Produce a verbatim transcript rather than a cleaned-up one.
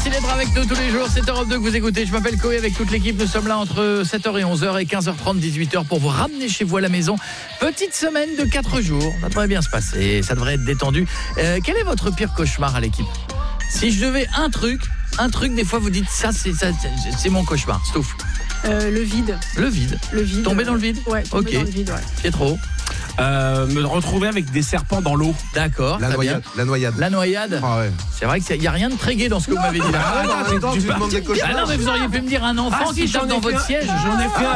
Merci d'être avec nous tous les jours. C'est Europe deux que vous écoutez. Je m'appelle Koé avec toute l'équipe. Nous sommes là entre sept heures et onze heures et quinze heures trente, dix-huit heures pour vous ramener chez vous à la maison. Petite semaine de quatre jours. Ça devrait bien se passer. Ça devrait être détendu. Euh, quel est votre pire cauchemar à l'équipe ? Si je devais un truc, un truc, des fois vous dites ça, c'est ça, c'est mon cauchemar. Stouff. Euh, le vide. Le vide. Le vide. Tomber dans le vide. Ouais. Tomber Ok. dans le vide, ouais. Pietro. Euh, me retrouver avec des serpents dans l'eau. D'accord. La très noyade, bien. la noyade. La noyade. Ah ouais. C'est vrai qu'il n'y a rien de très gai dans ce que vous m'avez dit là. Ah, attends, tu tu me demandes des Ah cauchemars. non, mais vous auriez pu me dire un enfant Ah, qui si, j'en chante ai dans fait votre un- siège. J'en ai fait un